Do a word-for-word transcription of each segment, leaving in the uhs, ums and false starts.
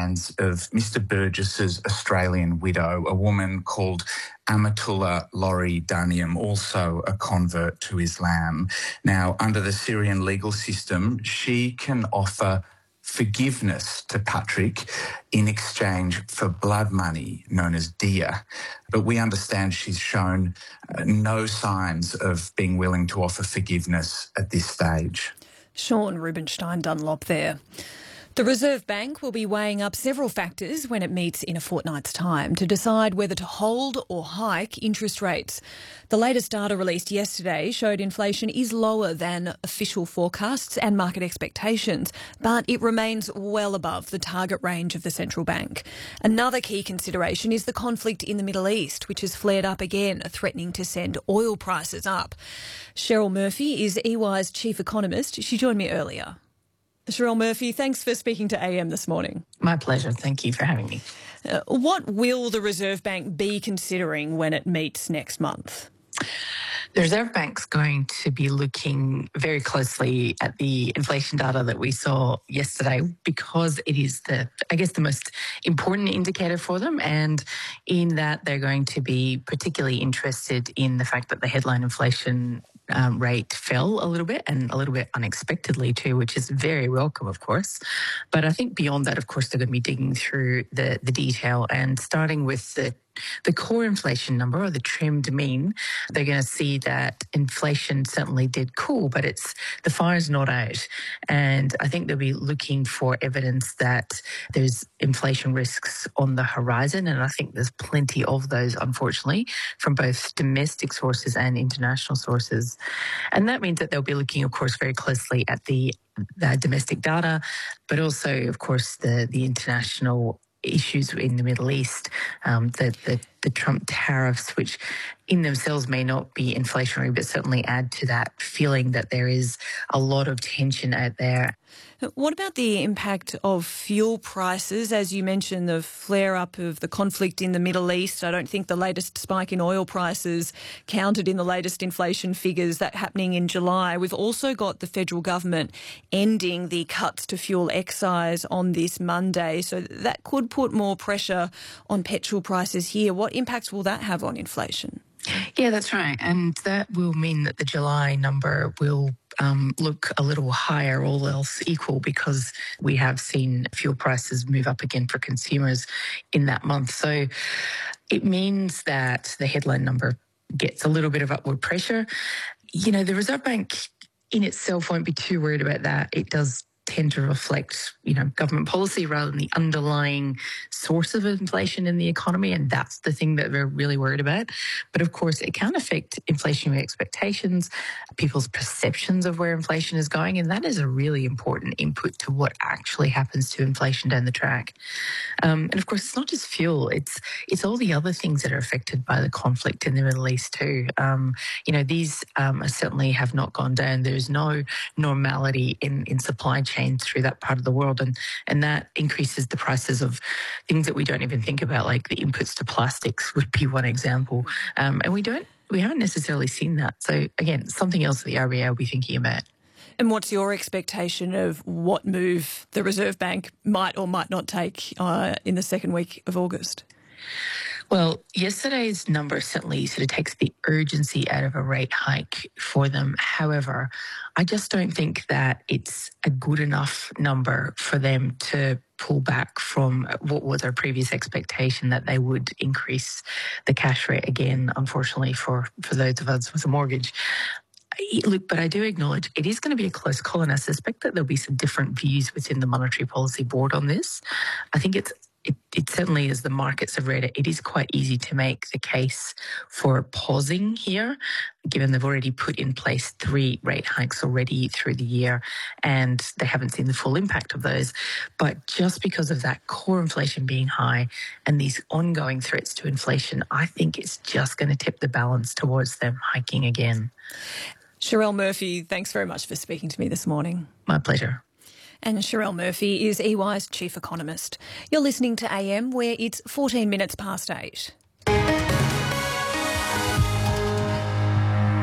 hands of Mister Burgess's Australian widow, a woman called Amatullah Lori Danium, also a convert to Islam. Now, under the Syrian legal system, she can offer forgiveness to Patrick in exchange for blood money known as diya. But we understand she's shown uh, no signs of being willing to offer forgiveness at this stage. Sean Rubenstein Dunlop there. The Reserve Bank will be weighing up several factors when it meets in a fortnight's time to decide whether to hold or hike interest rates. The latest data released yesterday showed inflation is lower than official forecasts and market expectations, but it remains well above the target range of the central bank. Another key consideration is the conflict in the Middle East, which has flared up again, threatening to send oil prices up. Cheryl Murphy is E Y's chief economist. She joined me earlier. Cheryl Murphy, thanks for speaking to A M this morning. My pleasure. Thank you for having me. Uh, what will the Reserve Bank be considering when it meets next month? The Reserve Bank's going to be looking very closely at the inflation data that we saw yesterday because it is the, I guess, the most important indicator for them. And in that, they're going to be particularly interested in the fact that the headline inflation Um, rate fell a little bit and a little bit unexpectedly too, which is very welcome, of course. But I think beyond that, of course, they're going to be digging through the, the detail and starting with the the core inflation number or the trimmed mean. They're going to see that inflation certainly did cool, but it's the fire's not out. And I think they'll be looking for evidence that there's inflation risks on the horizon. And I think there's plenty of those, unfortunately, from both domestic sources and international sources. And that means that they'll be looking, of course, very closely at the, the domestic data, but also, of course, the, the international issues in the Middle East, um, the, the, the Trump tariffs, which in themselves may not be inflationary, but certainly add to that feeling that there is a lot of tension out there. What about the impact of fuel prices? As you mentioned, the flare-up of the conflict in the Middle East. I don't think the latest spike in oil prices counted in the latest inflation figures, that happening in July. We've also got the federal government ending the cuts to fuel excise on this Monday, so that could put more pressure on petrol prices here. What impacts will that have on inflation? Yeah, that's right. And that will mean that the July number will Um, look a little higher, all else equal, because we have seen fuel prices move up again for consumers in that month. So it means that the headline number gets a little bit of upward pressure. You know, the Reserve Bank in itself won't be too worried about that. It does tend to reflect, you know, government policy rather than the underlying source of inflation in the economy, and that's the thing that we're really worried about. But of course, it can affect inflationary expectations, people's perceptions of where inflation is going, and that is a really important input to what actually happens to inflation down the track. Um, and of course, it's not just fuel; it's it's all the other things that are affected by the conflict in the Middle East too. Um, you know, these um, certainly have not gone down. There's no normality in in supply chain through that part of the world, and and that increases the prices of things that we don't even think about, like the inputs to plastics would be one example. Um, and we don't we haven't necessarily seen that. So again, something else that the R B A will be thinking about. And what's your expectation of what move the Reserve Bank might or might not take uh, in the second week of August? Well, yesterday's number certainly sort of takes the urgency out of a rate hike for them. However, I just don't think that it's a good enough number for them to pull back from what was our previous expectation that they would increase the cash rate again, unfortunately, for, for those of us with a mortgage. Look, but I do acknowledge it is going to be a close call, and I suspect that there'll be some different views within the Monetary Policy Board on this. I think it's It, it certainly, as the markets have read it, it is quite easy to make the case for pausing here, given they've already put in place three rate hikes already through the year, and they haven't seen the full impact of those. But just because of that core inflation being high and these ongoing threats to inflation, I think it's just going to tip the balance towards them hiking again. Cheryl Murphy, thanks very much for speaking to me this morning. My pleasure. And Cheryl Murphy is E Y's chief economist. You're listening to A M, where it's fourteen minutes past eight.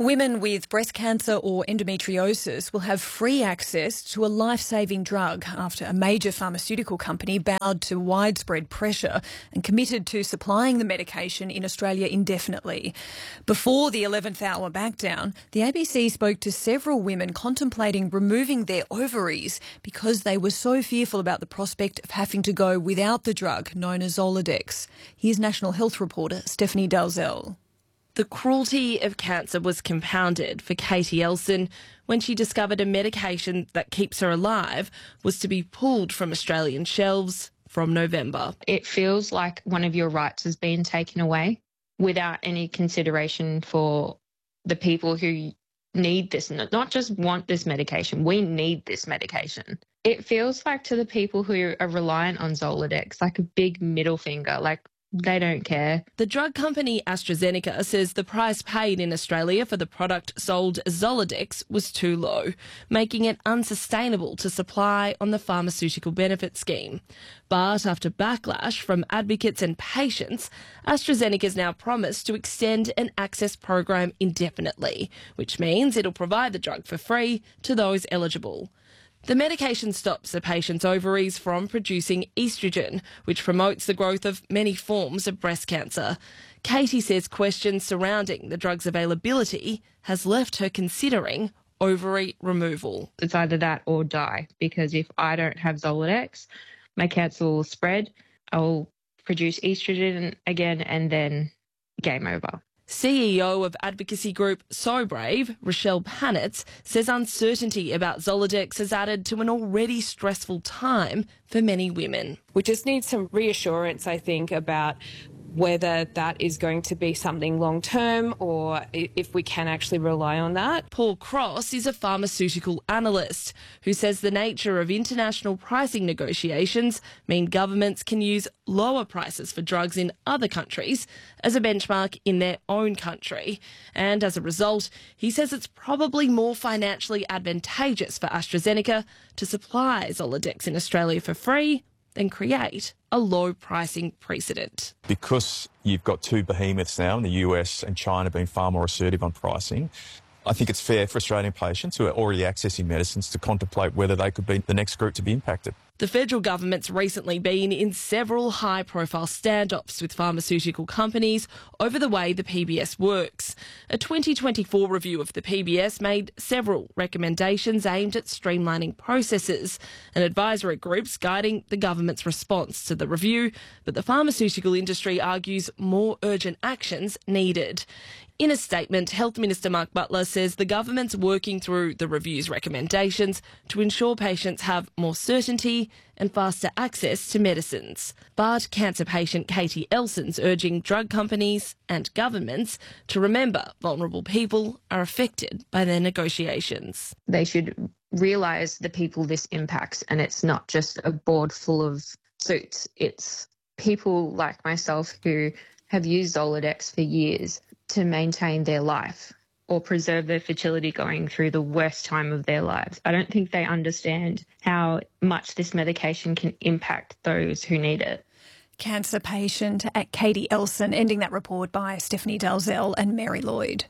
Women with breast cancer or endometriosis will have free access to a life-saving drug after a major pharmaceutical company bowed to widespread pressure and committed to supplying the medication in Australia indefinitely. Before the eleventh hour backdown, the A B C spoke to several women contemplating removing their ovaries because they were so fearful about the prospect of having to go without the drug known as Zoladex. Here's National Health reporter Stephanie Dalzell. The cruelty of cancer was compounded for Katie Elson when she discovered a medication that keeps her alive was to be pulled from Australian shelves from November. It feels like one of your rights has been taken away without any consideration for the people who need this, not just want this medication, we need this medication. It feels like to the people who are reliant on Zoladex, like a big middle finger, like they don't care. The drug company AstraZeneca says the price paid in Australia for the product sold as Zoladex was too low, making it unsustainable to supply on the pharmaceutical benefit scheme. But after backlash from advocates and patients, AstraZeneca has now promised to extend an access program indefinitely, which means it'll provide the drug for free to those eligible. The medication stops a patient's ovaries from producing estrogen, which promotes the growth of many forms of breast cancer. Katie says questions surrounding the drug's availability has left her considering ovary removal. It's either that or die, because if I don't have Zoladex, my cancer will spread, I'll produce estrogen again, and then game over. C E O of advocacy group So Brave, Rochelle Panitz, says uncertainty about Zoladex has added to an already stressful time for many women. We just need some reassurance, I think, about whether that is going to be something long-term or if we can actually rely on that. Paul Cross is a pharmaceutical analyst who says the nature of international pricing negotiations mean governments can use lower prices for drugs in other countries as a benchmark in their own country. And as a result, he says it's probably more financially advantageous for AstraZeneca to supply Zoladex in Australia for free than create a low pricing precedent. Because you've got two behemoths now in the U S and China being far more assertive on pricing, I think it's fair for Australian patients who are already accessing medicines to contemplate whether they could be the next group to be impacted. The federal government's recently been in several high-profile standoffs with pharmaceutical companies over the way the P B S works. A twenty twenty-four review of the P B S made several recommendations aimed at streamlining processes and advisory groups guiding the government's response to the review, but the pharmaceutical industry argues more urgent actions needed. In a statement, Health Minister Mark Butler says the government's working through the review's recommendations to ensure patients have more certainty and faster access to medicines. But cancer patient Katie Elson's urging drug companies and governments to remember vulnerable people are affected by their negotiations. They should realise the people this impacts, and it's not just a board full of suits. It's people like myself who have used Zoladex for years to maintain their life or preserve their fertility going through the worst time of their lives. I don't think they understand how much this medication can impact those who need it. Cancer patient at Katie Elson, ending that report by Stephanie Dalzell and Mary Lloyd.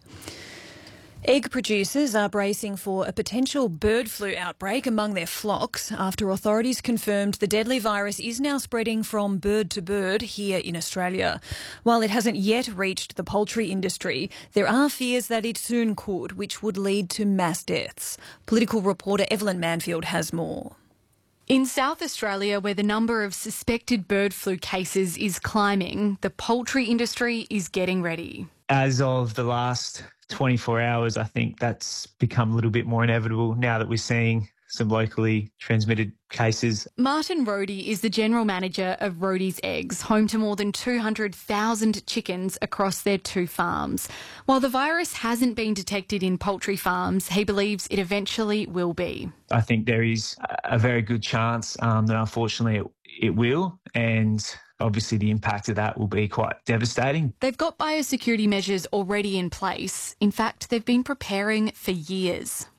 Egg producers are bracing for a potential bird flu outbreak among their flocks after authorities confirmed the deadly virus is now spreading from bird to bird here in Australia. While it hasn't yet reached the poultry industry, there are fears that it soon could, which would lead to mass deaths. Political reporter Evelyn Manfield has more. In South Australia, where the number of suspected bird flu cases is climbing, the poultry industry is getting ready. As of the last twenty-four hours, I think that's become a little bit more inevitable now that we're seeing some locally transmitted cases. Martin Rohde is the General Manager of Rohde's Eggs, home to more than two hundred thousand chickens across their two farms. While the virus hasn't been detected in poultry farms, he believes it eventually will be. I think there is a very good chance um, that unfortunately it, it will, and obviously the impact of that will be quite devastating. They've got biosecurity measures already in place. In fact, they've been preparing for years.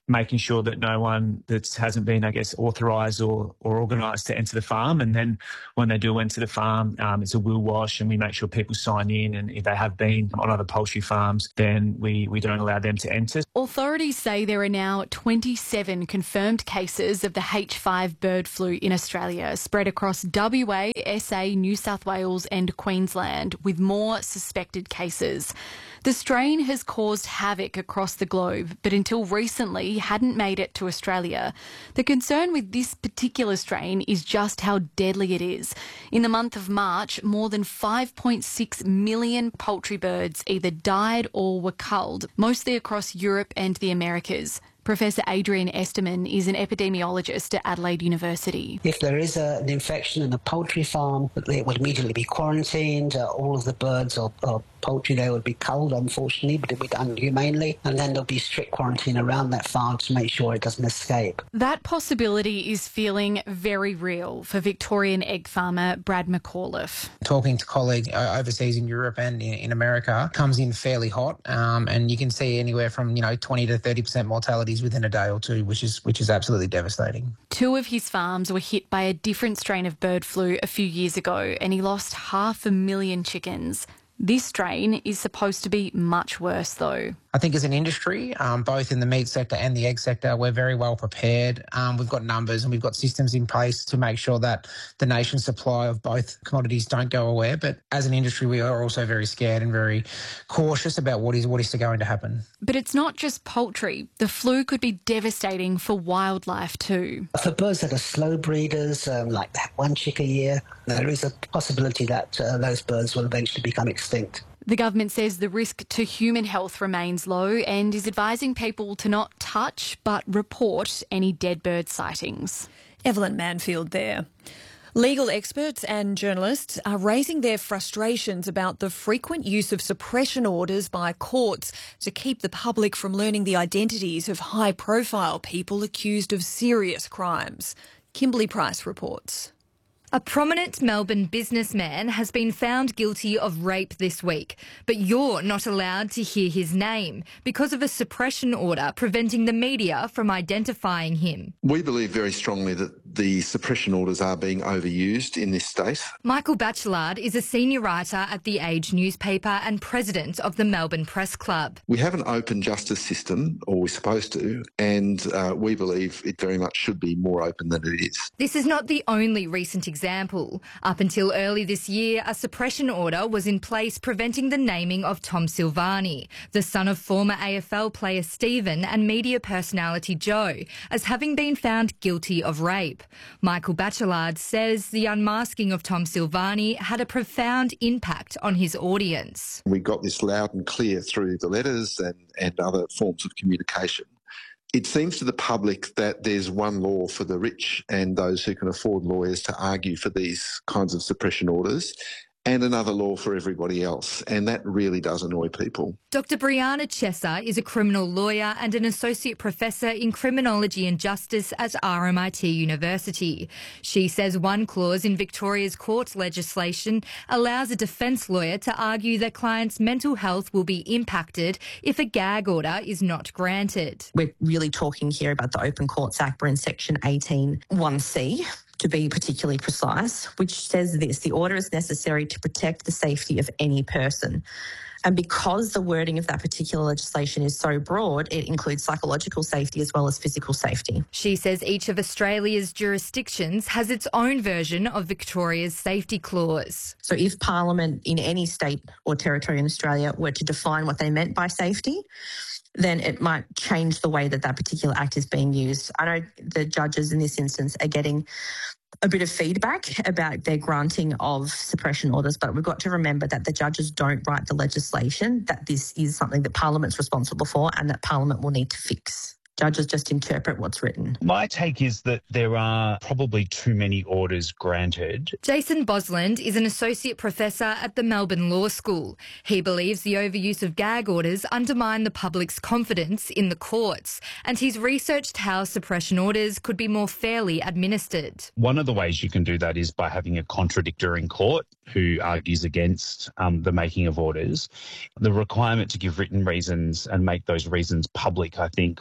making sure that no one that hasn't been, I guess, authorised or, or organised to enter the farm. And then when they do enter the farm, um, it's a will wash, and we make sure people sign in. And if they have been on other poultry farms, then we, we don't allow them to enter. Authorities say there are now twenty-seven confirmed cases of the H five bird flu in Australia, spread across W A, S A, New South Wales and Queensland, with more suspected cases. The strain has caused havoc across the globe, but until recently hadn't made it to Australia. The concern with this particular strain is just how deadly it is. In the month of March, more than five point six million poultry birds either died or were culled, mostly across Europe and the Americas. Professor Adrian Esterman is an epidemiologist at Adelaide University. If there is a, an infection in a poultry farm, it would immediately be quarantined. Uh, all of the birds or, or poultry there would be culled, unfortunately, but it would be done humanely. And then there'll be strict quarantine around that farm to make sure it doesn't escape. That possibility is feeling very real for Victorian egg farmer Brad McAuliffe. Talking to colleagues overseas in Europe and in, in America, comes in fairly hot, um, and you can see anywhere from, you know, twenty to thirty percent mortality within a day or two, which is which is absolutely devastating. Two of his farms were hit by a different strain of bird flu a few years ago, and he lost half a million chickens. This strain is supposed to be much worse, though. I think as an industry, um, both in the meat sector and the egg sector, we're very well prepared. Um, we've got numbers and we've got systems in place to make sure that the nation's supply of both commodities don't go away. But as an industry, we are also very scared and very cautious about what is what is going to happen. But it's not just poultry. The flu could be devastating for wildlife too. For birds that are slow breeders, um, like that one chick a year, there is a possibility that uh, those birds will eventually become extinct. The government says the risk to human health remains low and is advising people to not touch but report any dead bird sightings. Evelyn Manfield there. Legal experts and journalists are raising their frustrations about the frequent use of suppression orders by courts to keep the public from learning the identities of high-profile people accused of serious crimes. Kimberly Price reports. A prominent Melbourne businessman has been found guilty of rape this week, but you're not allowed to hear his name because of a suppression order preventing the media from identifying him. We believe very strongly that the suppression orders are being overused in this state. Michael Bachelard is a senior writer at The Age newspaper and president of the Melbourne Press Club. We have an open justice system, or we're supposed to, and uh, we believe it very much should be more open than it is. This is not the only recent example. Example. Up until early this year, a suppression order was in place preventing the naming of Tom Silvani, the son of former A F L player Stephen and media personality Joe, as having been found guilty of rape. Michael Bachelard says the unmasking of Tom Silvani had a profound impact on his audience. We got this loud and clear through the letters and, and other forms of communication. It seems to the public that there's one law for the rich and those who can afford lawyers to argue for these kinds of suppression orders, and another law for everybody else, and that really does annoy people. Doctor Brianna Chesser is a criminal lawyer and an associate professor in criminology and justice at R M I T University. She says one clause in Victoria's court legislation allows a defence lawyer to argue that clients' mental health will be impacted if a gag order is not granted. We're really talking here about the Open Courts Act. We're in section eighteen one C. To be particularly precise, which says this: the order is necessary to protect the safety of any person. And because the wording of that particular legislation is so broad, it includes psychological safety as well as physical safety. She says each of Australia's jurisdictions has its own version of Victoria's safety clause. So if Parliament in any state or territory in Australia were to define what they meant by safety, then it might change the way that that particular act is being used. I know the judges in this instance are getting a bit of feedback about their granting of suppression orders, but we've got to remember that the judges don't write the legislation, that this is something that Parliament's responsible for and that Parliament will need to fix. Judges just interpret what's written. My take is that there are probably too many orders granted. Jason Bosland is an associate professor at the Melbourne Law School. He believes the overuse of gag orders undermine the public's confidence in the courts, and he's researched how suppression orders could be more fairly administered. One of the ways you can do that is by having a contradictor in court who argues against um, the making of orders. The requirement to give written reasons and make those reasons public, I think, would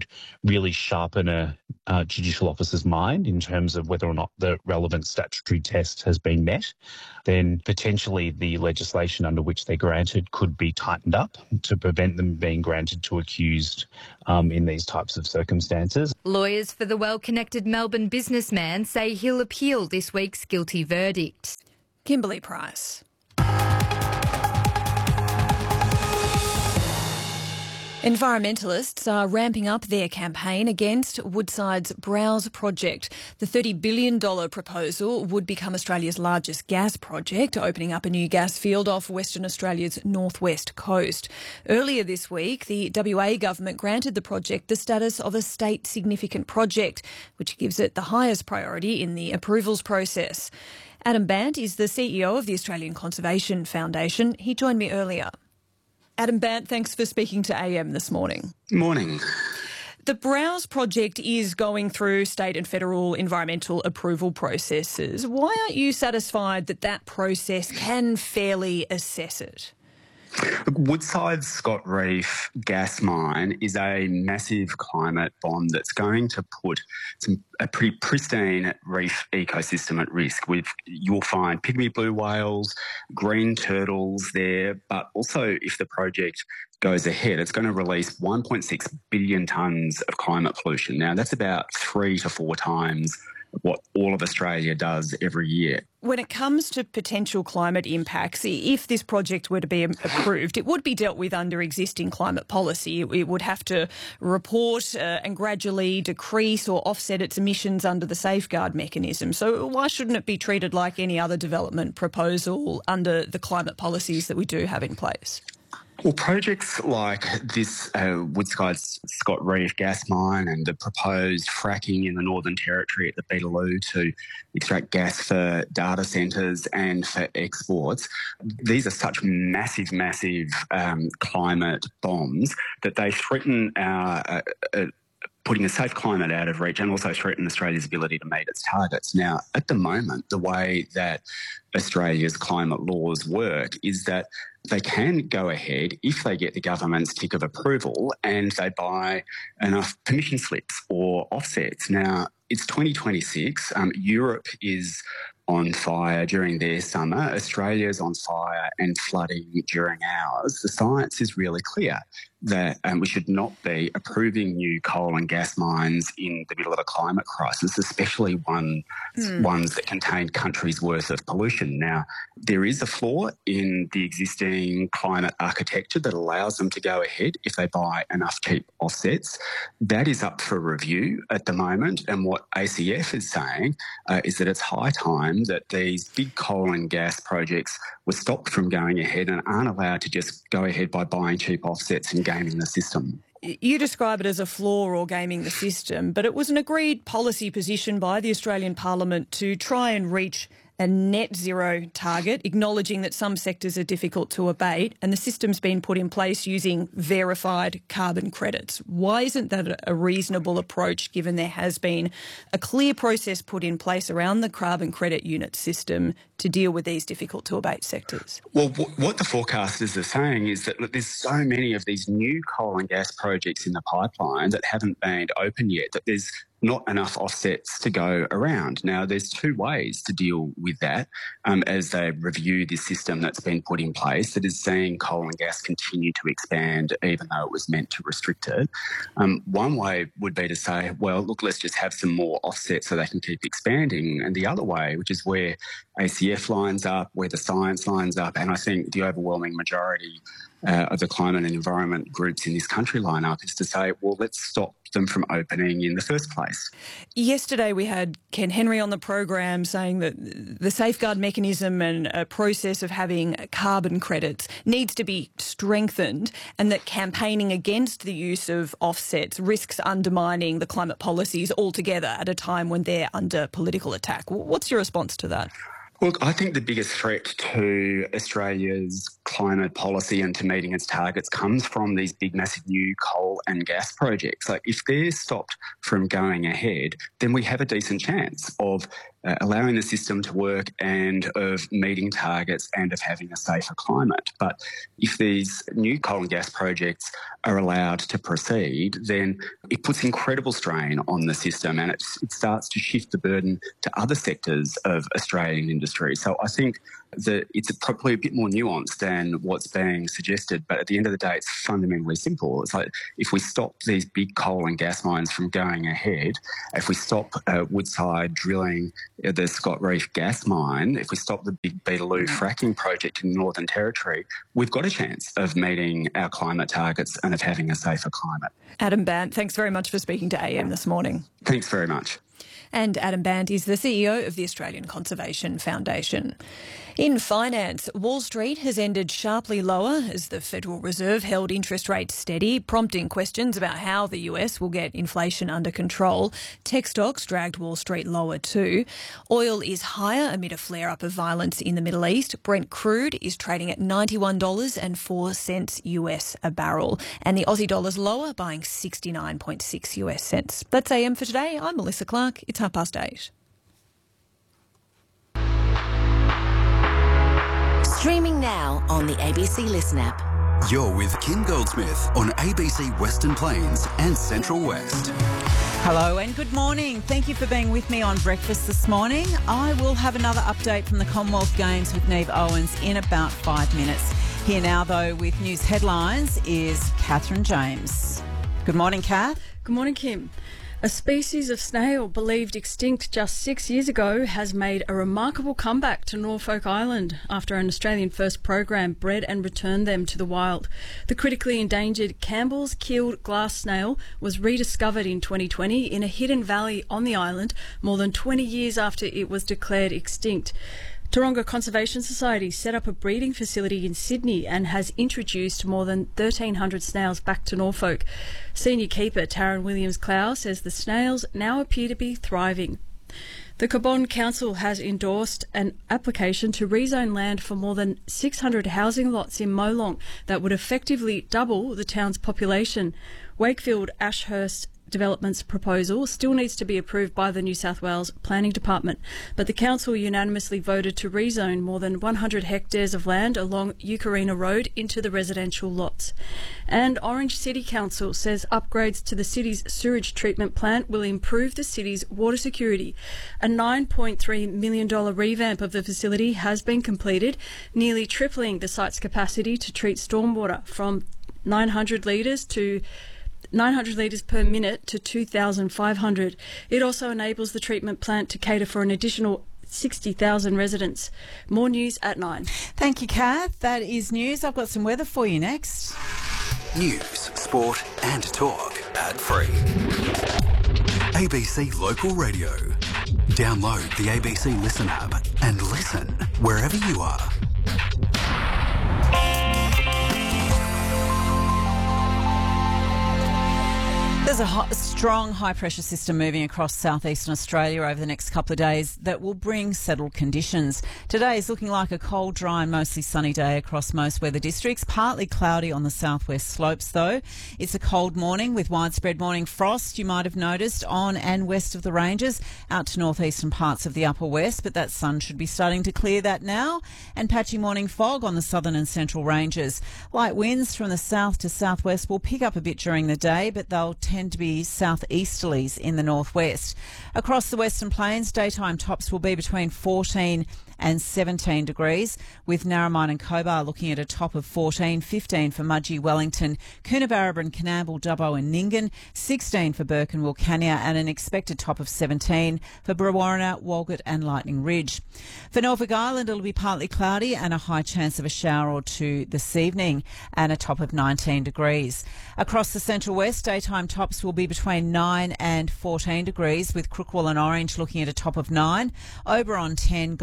really sharpen a uh, judicial officer's mind in terms of whether or not the relevant statutory test has been met, then potentially the legislation under which they're granted could be tightened up to prevent them being granted to accused um, in these types of circumstances. Lawyers for the well-connected Melbourne businessman say he'll appeal this week's guilty verdict. Kimberly Price. Environmentalists are ramping up their campaign against Woodside's Browse project. The thirty billion dollars proposal would become Australia's largest gas project, opening up a new gas field off Western Australia's northwest coast. Earlier this week, the W A government granted the project the status of a state significant project, which gives it the highest priority in the approvals process. Adam Bant is the C E O of the Australian Conservation Foundation. He joined me earlier. Adam Bant, thanks for speaking to A M this morning. Morning. The Browse project is going through state and federal environmental approval processes. Why aren't you satisfied that that process can fairly assess it? Woodside's Scott Reef gas mine is a massive climate bomb that's going to put some, a pretty pristine reef ecosystem at risk. With you'll find pygmy blue whales, green turtles there, but also if the project goes ahead, it's going to release one point six billion tonnes of climate pollution. Now, that's about three to four times what all of Australia does every year. When it comes to potential climate impacts, if this project were to be approved, it would be dealt with under existing climate policy. It would have to report uh, and gradually decrease or offset its emissions under the safeguard mechanism. So why shouldn't it be treated like any other development proposal under the climate policies that we do have in place? Well, projects like this uh, Woodside's Scott Reef gas mine and the proposed fracking in the Northern Territory at the Beetaloo to extract gas for data centres and for exports, these are such massive, massive um, climate bombs that they threaten our uh, uh, putting a safe climate out of reach and also threaten Australia's ability to meet its targets. Now, at the moment, the way that Australia's climate laws work is that they can go ahead if they get the government's tick of approval and they buy enough permission slips or offsets. Now, it's twenty twenty-six. Um, Europe is on fire during their summer. Australia's on fire and flooding during ours. The science is really clear that um, we should not be approving new coal and gas mines in the middle of a climate crisis, especially one, mm. ones that contain countries' worth of pollution. Now, there is a flaw in the existing climate architecture that allows them to go ahead if they buy enough cheap offsets. That is up for review at the moment, and what A C F is saying uh, is that it's high time that these big coal and gas projects were stopped from going ahead and aren't allowed to just go ahead by buying cheap offsets and gaming the system. You describe it as a flaw or gaming the system, but it was an agreed policy position by the Australian Parliament to try and reach a net zero target, acknowledging that some sectors are difficult to abate, and the system's been put in place using verified carbon credits. Why isn't that a reasonable approach, given there has been a clear process put in place around the carbon credit unit system to deal with these difficult to abate sectors? Well, w- what the forecasters are saying is that look, there's so many of these new coal and gas projects in the pipeline that haven't been open yet, that there's not enough offsets to go around. Now, there's two ways to deal with that um, as they review this system that's been put in place that is seeing coal and gas continue to expand even though it was meant to restrict it. Um, one way would be to say, well, look, let's just have some more offsets so they can keep expanding. And the other way, which is where A C F lines up, where the science lines up, and I think the overwhelming majority Uh, of the climate and environment groups in this country line up, is to say, well, let's stop them from opening in the first place. Yesterday we had Ken Henry on the program saying that the safeguard mechanism and a process of having carbon credits needs to be strengthened, and that campaigning against the use of offsets risks undermining the climate policies altogether at a time when they're under political attack. What's your response to that? Look, I think the biggest threat to Australia's climate policy and to meeting its targets comes from these big, massive new coal and gas projects. Like if they're stopped from going ahead, then we have a decent chance of uh, allowing the system to work and of meeting targets and of having a safer climate. But if these new coal and gas projects are allowed to proceed, then it puts incredible strain on the system and it, it starts to shift the burden to other sectors of Australian industry. So I think that it's probably a bit more nuanced than what's being suggested, but at the end of the day, it's fundamentally simple. It's like if we stop these big coal and gas mines from going ahead, if we stop uh, Woodside drilling the Scott Reef gas mine, if we stop the big Beetaloo fracking project in the Northern Territory, we've got a chance of meeting our climate targets and of having a safer climate. Adam Bandt, thanks very much for speaking to A M this morning. Thanks very much. And Adam Bandt is the C E O of the Australian Conservation Foundation. In finance, Wall Street has ended sharply lower as the Federal Reserve held interest rates steady, prompting questions about how the U S will get inflation under control. Tech stocks dragged Wall Street lower too. Oil is higher amid a flare-up of violence in the Middle East. Brent crude is trading at ninety-one dollars and four cents U S a barrel. And the Aussie dollar's lower, buying sixty-nine point six U S cents. That's A M for today. I'm Melissa Clark. It's half past eight. Streaming now on the A B C Listen app. You're with Kim Goldsmith on A B C Western Plains and Central West. Hello and good morning. Thank you for being with me on breakfast this morning. I will have another update from the Commonwealth Games with Neve Owens in about five minutes. Here now, though, with news headlines is Catherine James. Good morning, Kath. Good morning, Kim. A species of snail believed extinct just six years ago has made a remarkable comeback to Norfolk Island after an Australian First program bred and returned them to the wild. The critically endangered Campbell's keeled glass snail was rediscovered in twenty twenty in a hidden valley on the island more than twenty years after it was declared extinct. Taronga Conservation Society set up a breeding facility in Sydney and has introduced more than thirteen hundred snails back to Norfolk. Senior keeper Taryn Williams-Clow says the snails now appear to be thriving. The Cabonne Council has endorsed an application to rezone land for more than six hundred housing lots in Molong that would effectively double the town's population. Wakefield Ashurst Development's proposal still needs to be approved by the New South Wales Planning Department, but the council unanimously voted to rezone more than one hundred hectares of land along Eucarina Road into the residential lots. And Orange City Council says upgrades to the city's sewage treatment plant will improve the city's water security. A nine point three million dollars revamp of the facility has been completed, nearly tripling the site's capacity to treat stormwater from nine hundred litres to nine hundred litres per minute to two thousand five hundred. It also enables the treatment plant to cater for an additional sixty thousand residents. More news at nine. Thank you, Kath. That is news. I've got some weather for you next. News, sport and talk. Ad-free. A B C Local Radio. Download the A B C Listen app and listen wherever you are. There's a hot, strong high-pressure system moving across southeastern Australia over the next couple of days that will bring settled conditions. Today is looking like a cold, dry and mostly sunny day across most weather districts. Partly cloudy on the southwest slopes, though. It's a cold morning with widespread morning frost, you might have noticed, on and west of the ranges, out to northeastern parts of the upper west, but that sun should be starting to clear that now. And patchy morning fog on the southern and central ranges. Light winds from the south to southwest will pick up a bit during the day, but they'll tend to be southeasterlies in the northwest. Across the Western Plains, daytime tops will be between fourteen and seventeen degrees, with Narromine and Cobar looking at a top of fourteen, fifteen for Mudgee, Wellington, Coonabarabran, Coonamble, Dubbo and Nyngan, sixteen for Burke and Wilcannia, and an expected top of seventeen for Brewarrina, Walgett and Lightning Ridge. For Norfolk Island, it'll be partly cloudy and a high chance of a shower or two this evening, and a top of nineteen degrees. Across the Central West, daytime tops will be between nine and fourteen degrees, with Crookwell and Orange looking at a top of nine, Oberon ten, Goulburn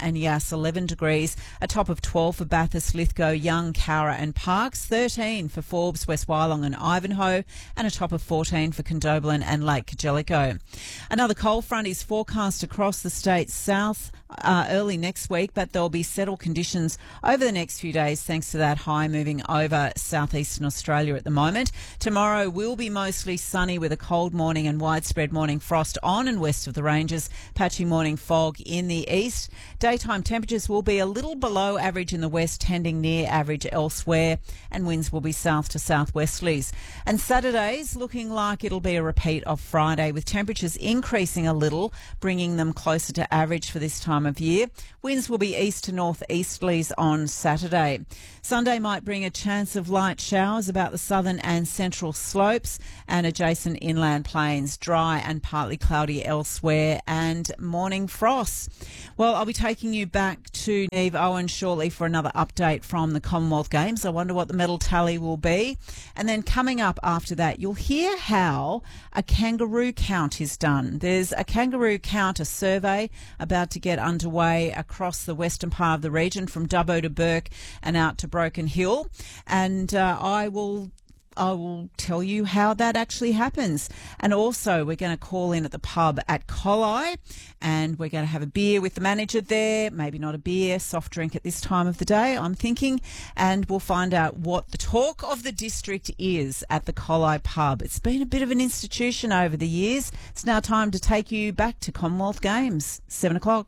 and Yass eleven degrees, a top of twelve for Bathurst, Lithgow, Young, Cowra and Parkes, thirteen for Forbes, West Wyalong and Ivanhoe, and a top of fourteen for Condobolin and Lake Jellicoe. Another cold front is forecast across the state's south uh, early next week, but there'll be settled conditions over the next few days thanks to that high moving over southeastern Australia at the moment. Tomorrow will be mostly sunny with a cold morning and widespread morning frost on and west of the ranges, patchy morning fog in the east. Daytime temperatures will be a little below average in the west, tending near average elsewhere, and winds will be south to southwesterlies. And Saturday's looking like it'll be a repeat of Friday, with temperatures increasing a little, bringing them closer to average for this time of year. Winds will be east to northeasterlies on Saturday. Sunday might bring a chance of light showers about the southern and central slopes and adjacent inland plains, dry and partly cloudy elsewhere, and morning frosts. Well, I'll be taking you back to Neve Owen shortly for another update from the Commonwealth Games. I wonder what the medal tally will be. And then coming up after that, you'll hear how a kangaroo count is done. There's a kangaroo count, a survey about to get underway across the western part of the region from Dubbo to Burke and out to Broken Hill. And uh, I will I will tell you how that actually happens. And also we're going to call in at the pub at Collie and we're going to have a beer with the manager there, maybe not a beer, soft drink at this time of the day, I'm thinking, and we'll find out what the talk of the district is at the Collie pub. It's been a bit of an institution over the years. It's now time to take you back to Commonwealth Games, seven o'clock.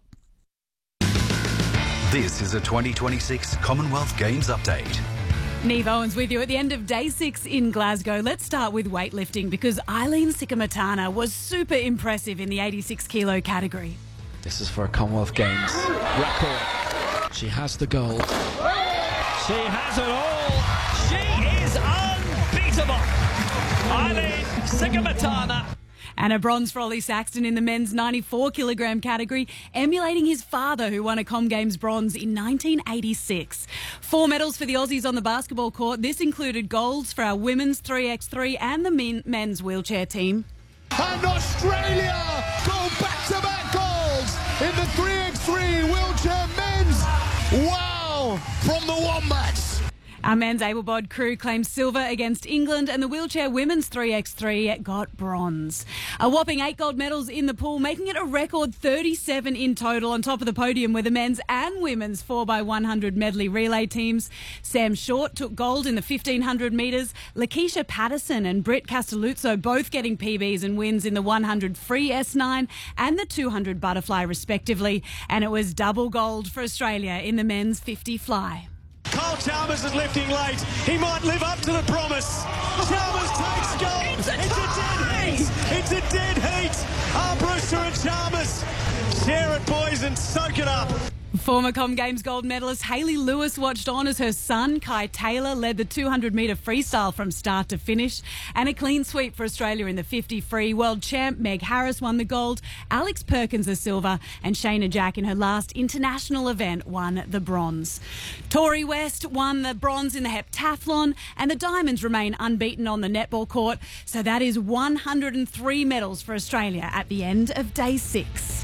This is a twenty twenty-six Commonwealth Games update. Neve Owens with you at the end of day six in Glasgow. Let's start with weightlifting because Eileen Sikamatana was super impressive in the eighty-six kilo category. This is for a Commonwealth Games record. She has the gold. She has it all. She is unbeatable. Eileen Sikamatana. And a bronze for Ollie Saxton in the men's ninety-four kilogram category, emulating his father who won a Com Games bronze in nineteen eighty-six. Four medals for the Aussies on the basketball court. This included golds for our women's three by three and the men, men's wheelchair team. And Australia go back-to-back golds in the three by three wheelchair men's. Wow, from the Wombats. Our men's able-bodied crew claimed silver against England and the wheelchair women's three by three got bronze. A whopping eight gold medals in the pool, making it a record thirty-seven in total. On top of the podium were the men's and women's four by one hundred medley relay teams. Sam Short took gold in the fifteen hundred metres. Lakeisha Patterson and Britt Castelluzzo both getting P Bs and wins in the one hundred free S nine and the two hundred butterfly respectively. And it was double gold for Australia in the men's fifty fly. Kyle Chalmers is lifting late. He might live up to the promise. Chalmers takes gold. It's a, it's a dead heat. It's a dead heat. Ah, Brewster and Chalmers. Share it, boys, and soak it up. Former Com Games gold medalist Hayley Lewis watched on as her son, Kai Taylor, led the two hundred metre freestyle from start to finish. And a clean sweep for Australia in the fifty free. World champ Meg Harris won the gold, Alex Perkins the silver, and Shayna Jack in her last international event won the bronze. Tori West won the bronze in the heptathlon, and the Diamonds remain unbeaten on the netball court. So that is one hundred three medals for Australia at the end of day six.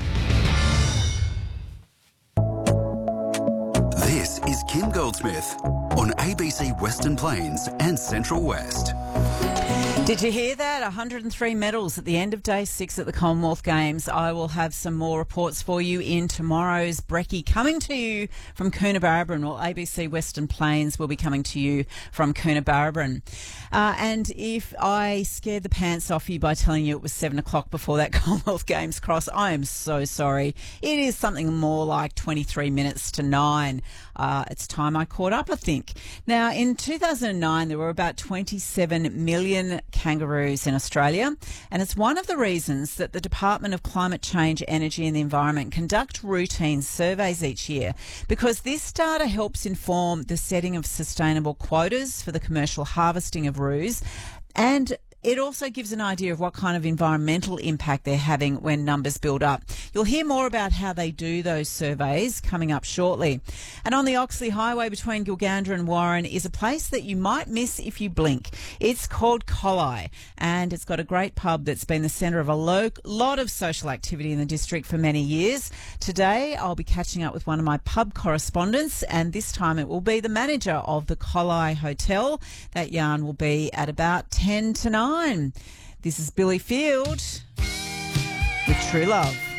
This is Kim Goldsmith on A B C Western Plains and Central West. Did you hear that? one hundred three medals at the end of day six at the Commonwealth Games. I will have some more reports for you in tomorrow's Brekkie, coming to you from Coonabarabran. Well, A B C Western Plains will be coming to you from Coonabarabran. Uh, and if I scared the pants off you by telling you it was seven o'clock before that Commonwealth Games cross, I am so sorry. It is something more like twenty-three minutes to nine. Uh, it's time I caught up, I think. Now, in two thousand nine, there were about twenty-seven million kangaroos in Australia, and it's one of the reasons that the Department of Climate Change, Energy and the Environment conduct routine surveys each year, because this data helps inform the setting of sustainable quotas for the commercial harvesting of roos, and It also gives an idea of what kind of environmental impact they're having when numbers build up. You'll hear more about how they do those surveys coming up shortly. And on the Oxley Highway between Gilgandra and Warren is a place that you might miss if you blink. It's called Collie, and it's got a great pub that's been the centre of a lo- lot of social activity in the district for many years. Today I'll be catching up with one of my pub correspondents, and this time it will be the manager of the Collie Hotel. That yarn will be at about ten to nine. This is Billy Field with True Love.